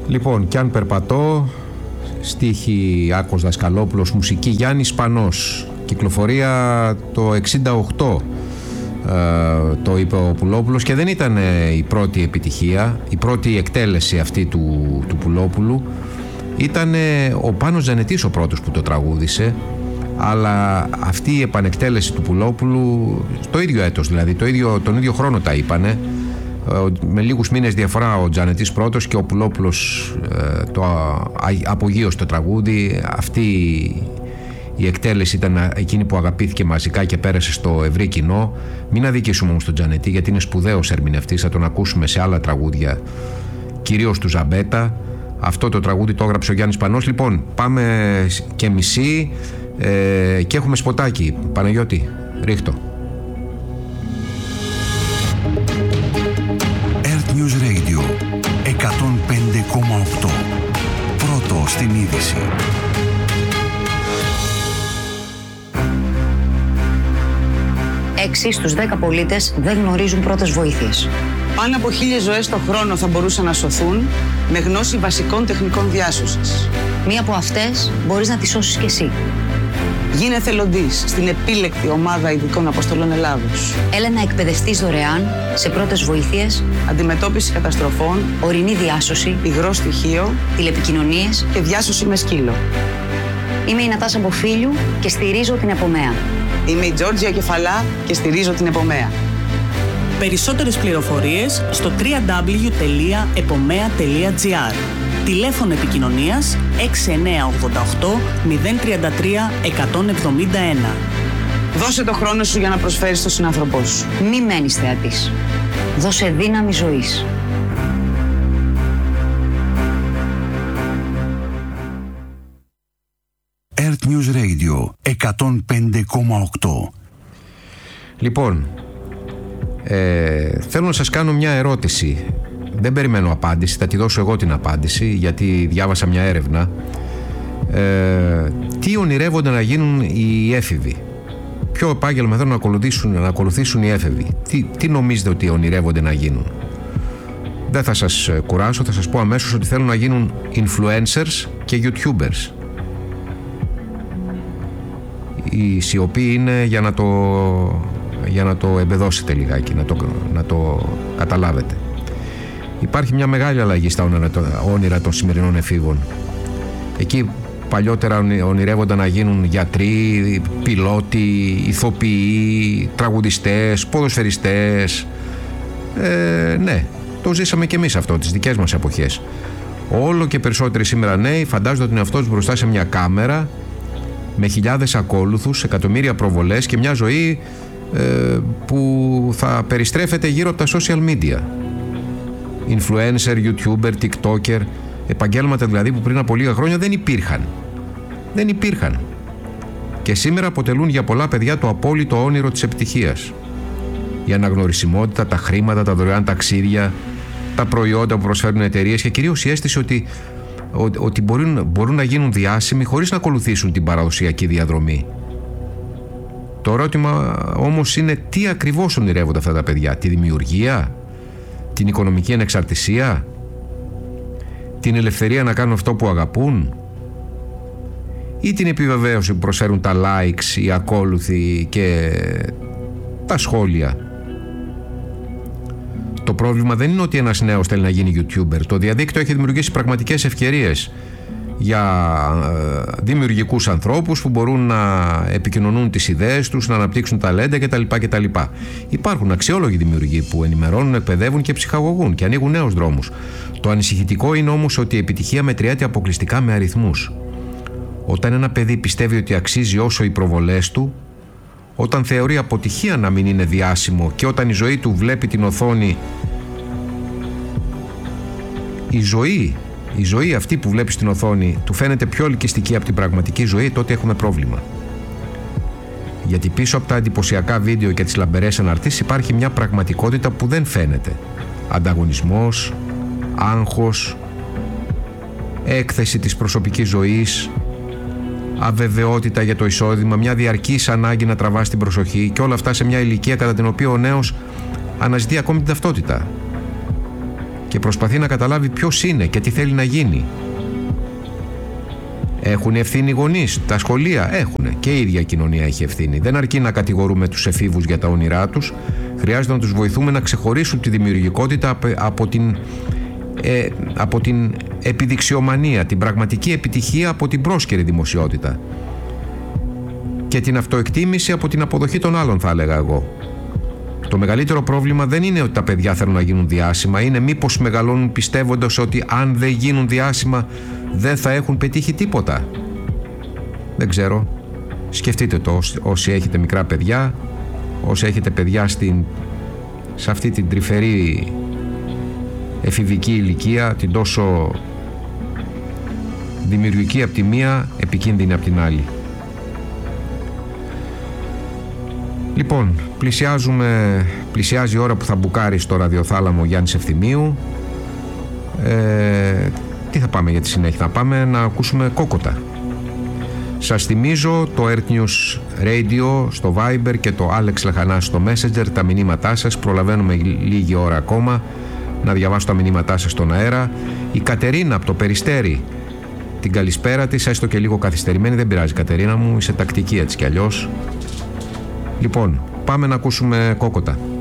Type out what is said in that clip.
Λοιπόν, «Κι αν περπατώ», στίχη Άκος Δασκαλόπουλος, μουσική Γιάννης Πανός, κυκλοφορία το 68, το είπε ο Πουλόπουλος, και δεν ήταν η πρώτη επιτυχία, η πρώτη εκτέλεση αυτή του Πουλόπουλου. Ήταν ο Πάνος Ζανετής ο πρώτος που το τραγούδισε, αλλά αυτή η επανεκτέλεση του Πουλόπουλου, το ίδιο έτος δηλαδή, τον ίδιο χρόνο τα είπανε, με λίγους μήνες διαφορά, ο Τζανετής πρώτος και ο Πουλόπουλος το απογείωσε το τραγούδι. Αυτή η εκτέλεση ήταν εκείνη που αγαπήθηκε μαζικά και πέρασε στο ευρύ κοινό. Μην αδικήσουμε όμως τον Τζανετή, γιατί είναι σπουδαίος ερμηνευτής, θα τον ακούσουμε σε άλλα τραγούδια, κυρίως του Ζαμπέτα. Αυτό το τραγούδι το έγραψε ο Γιάννης Πανός. Λοιπόν, πάμε και μισή και έχουμε σποτάκι. Παναγιώτη, ρίχτω. News Radio 105,8. Πρώτο στην είδηση. Έξι στους 10 πολίτες δεν γνωρίζουν πρώτες βοήθειες. Πάνω από 1.000 ζωές το χρόνο θα μπορούσαν να σωθούν με γνώση βασικών τεχνικών διάσωσης. Μία από αυτές μπορείς να τη σώσεις κι εσύ. Γίνε εθελοντής στην επίλεκτη ομάδα ειδικών αποστολών Ελλάδος. Έλα να εκπαιδευτείς δωρεάν σε πρώτες βοήθειες, αντιμετώπιση καταστροφών, ορεινή διάσωση, υγρό στοιχείο, τηλεπικοινωνίες και διάσωση με σκύλο. Είμαι η Νατάσα Μποφίλιου και στηρίζω την Επομέα. Είμαι η Τζόρτζια Κεφαλά και στηρίζω την Επομέα. Περισσότερες πληροφορίες στο www.epomea.gr. Τηλέφωνο επικοινωνίας 6988 033 171. Δώσε το χρόνο σου για να προσφέρεις στον συνάνθρωπό σου. Μη μένεις θεατής. Δώσε δύναμη ζωής. Earth News Radio 105,8. Λοιπόν, θέλω να σας κάνω μια ερώτηση. Δεν περιμένω απάντηση, θα τη δώσω εγώ την απάντηση, γιατί διάβασα μια έρευνα. Τι ονειρεύονται να γίνουν οι έφηβοι? Ποιο επάγγελμα θέλουν να ακολουθήσουν οι έφηβοι? Τι νομίζετε ότι ονειρεύονται να γίνουν? Δεν θα σας κουράσω, θα σας πω αμέσως ότι θέλουν να γίνουν influencers και YouTubers. Η σιωπή είναι για να το εμπεδώσετε λιγάκι, να το καταλάβετε. Υπάρχει μια μεγάλη αλλαγή στα όνειρα των σημερινών εφήβων. Εκεί παλιότερα ονειρεύονταν να γίνουν γιατροί, πιλότοι, ηθοποιοί, τραγουδιστές, ποδοσφαιριστές. Ναι, το ζήσαμε κι εμείς αυτό τις δικές μας εποχές. Όλο και περισσότεροι σήμερα νέοι φαντάζονται ότι είναι αυτός μπροστά σε μια κάμερα με χιλιάδες ακόλουθους, εκατομμύρια προβολές και μια ζωή που θα περιστρέφεται γύρω από τα social media. Influencer, YouTuber, TikToker, επαγγέλματα δηλαδή που πριν από λίγα χρόνια δεν υπήρχαν. Και σήμερα αποτελούν για πολλά παιδιά το απόλυτο όνειρο της επιτυχίας. Η αναγνωρισιμότητα, τα χρήματα, τα δωρεάν ταξίδια, τα προϊόντα που προσφέρουν εταιρείες και κυρίως η αίσθηση ότι μπορούν να γίνουν διάσημοι χωρίς να ακολουθήσουν την παραδοσιακή διαδρομή. Το ερώτημα όμως είναι τι ακριβώς ονειρεύονται αυτά τα παιδιά? Τη δημιουργία, την οικονομική ανεξαρτησία, την ελευθερία να κάνουν αυτό που αγαπούν, ή την επιβεβαίωση που προσφέρουν τα likes, οι ακόλουθοι και τα σχόλια? Το πρόβλημα δεν είναι ότι ένας νέος θέλει να γίνει YouTuber. Το διαδίκτυο έχει δημιουργήσει πραγματικές ευκαιρίες για δημιουργικούς ανθρώπους που μπορούν να επικοινωνούν τις ιδέες τους, να αναπτύξουν ταλέντα κτλ. Υπάρχουν αξιόλογοι δημιουργοί που ενημερώνουν, εκπαιδεύουν και ψυχαγωγούν και ανοίγουν νέους δρόμους. Το ανησυχητικό είναι όμως ότι η επιτυχία μετριάται αποκλειστικά με αριθμούς. Όταν ένα παιδί πιστεύει ότι αξίζει όσο οι προβολές του, όταν θεωρεί αποτυχία να μην είναι διάσημο και όταν η ζωή του βλέπει την οθόνη, η ζωή αυτή που βλέπει στην οθόνη του φαίνεται πιο ελκυστική από την πραγματική ζωή, τότε έχουμε πρόβλημα. Γιατί πίσω από τα εντυπωσιακά βίντεο και τις λαμπερές αναρτήσεις υπάρχει μια πραγματικότητα που δεν φαίνεται. Ανταγωνισμός, άγχος, έκθεση της προσωπικής ζωής, αβεβαιότητα για το εισόδημα, μια διαρκής ανάγκη να τραβάς την προσοχή και όλα αυτά σε μια ηλικία κατά την οποία ο νέος αναζητεί ακόμη την ταυτότητα. και προσπαθεί να καταλάβει ποιος είναι και τι θέλει να γίνει. Έχουν ευθύνη οι γονείς, τα σχολεία έχουν, και η ίδια κοινωνία έχει ευθύνη. Δεν αρκεί να κατηγορούμε τους εφήβους για τα όνειρά τους, χρειάζεται να τους βοηθούμε να ξεχωρίσουν τη δημιουργικότητα από την επιδειξιομανία, την πραγματική επιτυχία από την πρόσκαιρη δημοσιότητα και την αυτοεκτίμηση από την αποδοχή των άλλων, θα έλεγα εγώ. Το μεγαλύτερο πρόβλημα δεν είναι ότι τα παιδιά θέλουν να γίνουν διάσημα, είναι μήπως μεγαλώνουν πιστεύοντας ότι αν δεν γίνουν διάσημα δεν θα έχουν πετύχει τίποτα. Δεν ξέρω. Σκεφτείτε το όσοι έχετε μικρά παιδιά, όσοι έχετε παιδιά σε αυτή την τρυφερή εφηβική ηλικία, την τόσο δημιουργική από τη μία, επικίνδυνη από την άλλη. Λοιπόν, πλησιάζει η ώρα που θα μπουκάρει στο ραδιοθάλαμο Γιάννης Ευθυμίου. Τι θα πάμε για τη συνέχεια? Θα πάμε να ακούσουμε κόκοτα. Σας θυμίζω το Earth News Radio στο Viber και το Alex Λαχανά στο Messenger, τα μηνύματά σας. Προλαβαίνουμε λίγη ώρα ακόμα να διαβάσω τα μηνύματά σας στον αέρα. Η Κατερίνα από το Περιστέρι, την καλησπέρα της, έστω και λίγο καθυστερημένη, δεν πειράζει Κατερίνα μου, είσαι τακτική έτσι κι αλλιώς. Λοιπόν, πάμε να ακούσουμε κόκοτα.